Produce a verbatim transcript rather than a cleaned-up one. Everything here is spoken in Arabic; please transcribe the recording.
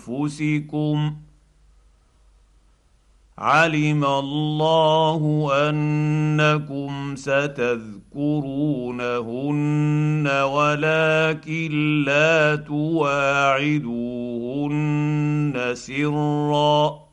انفسكم علم الله انكم ستذكرونهن ولكن لا تواعدوهن سرا